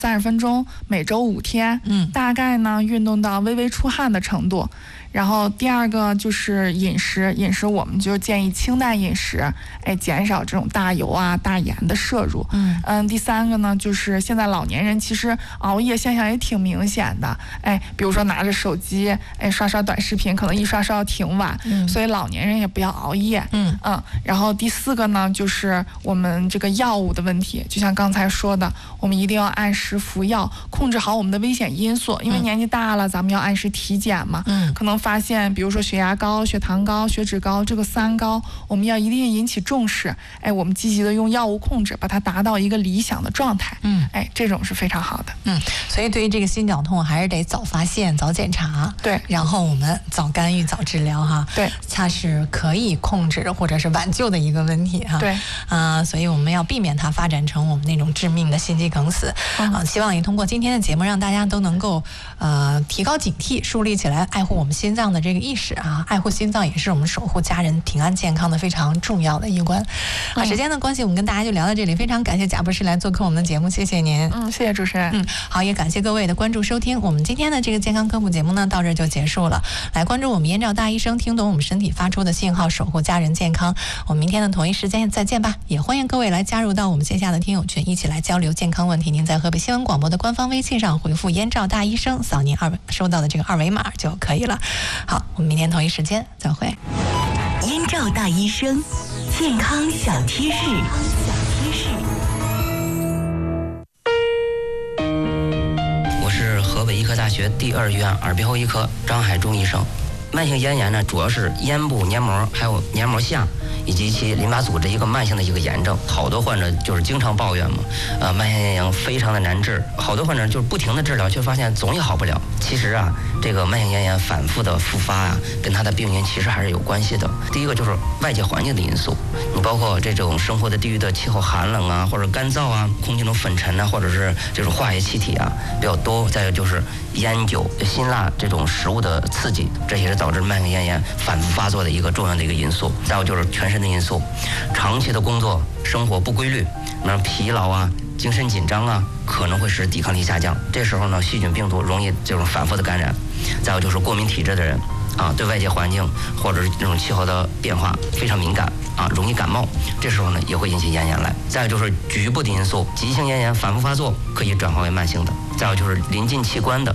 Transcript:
30分钟，每周5天，大概呢运动到微微出汗的程度。然后第二个就是饮食我们就建议清淡饮食，减少这种大油啊、大盐的摄入。第三个呢，就是现在老年人其实熬夜现象也挺明显的，比如说拿着手机，刷刷短视频，可能一刷到挺晚，所以老年人也不要熬夜。然后第4个呢，就是我们这个药物的问题，就像刚才说的，我们一定要按时服药，控制好我们的危险因素，因为年纪大了，咱们要按时体检嘛，可能发现比如说血压高、血糖高、血脂高，这个3高我们要一定引起重视，我们积极的用药物控制，把它达到一个理想的状态。这种是非常好的。 所以对于这个心绞痛还是得早发现、早检查， 对， 然后我们早干预、早治疗哈， 对， 它是可以控制或者是挽救的一个问题哈。 对， 所以我们要避免它发展成我们那种致命的心肌梗死。希望也通过今天的节目，让大家都能够提高警惕，树立起来爱护我们心脏的这个意识啊，爱护心脏也是我们守护家人平安健康的非常重要的一关。时间的关系，我们跟大家就聊到这里，非常感谢贾博士来做客我们的节目，谢谢您。 谢谢主持人。 好，也感谢各位的关注收听，我们今天的这个健康科普节目呢，到这就结束了。来关注我们燕赵大医生，听懂我们身体发出的信号，守护家人健康。我们明天的同一时间再见吧，也欢迎各位来加入到我们线下的听友群，一起来交流健康问题。您在河北新闻广播的官方微信上回复燕赵大医生，扫您收到的这个2维码就可以了。好，我们明天同一时间再会。 燕赵大医生，健康小贴士。 我是河北医科大学第2医院耳鼻喉医科张海忠医生。慢性咽炎呢，主要是咽部黏膜还有黏膜下以及其淋巴组织一个慢性的一个炎症。好多患者就是经常抱怨嘛，慢性咽炎非常的难治，好多患者就是不停的治疗，却发现总也好不了。其实啊，这个慢性咽炎反复的复发啊，跟它的病因其实还是有关系的。第一个就是外界环境的因素，你包括这种生活的地域的气候寒冷啊，或者干燥啊，空气中粉尘啊，或者是这种化学气体啊比较多。再有就是烟酒、辛辣这种食物的刺激，这也是导致慢性咽炎反复发作的一个重要的一个因素。再有就是全身的因素，长期的工作生活不规律，疲劳啊、精神紧张啊，可能会使抵抗力下降。这时候呢，细菌病毒容易这种反复的感染。再有就是过敏体质的人啊，对外界环境或者是这种气候的变化非常敏感啊，容易感冒，这时候呢也会引起咽炎来。再有就是局部的因素，急性咽炎反复发作可以转化为慢性的。再有就是临近器官的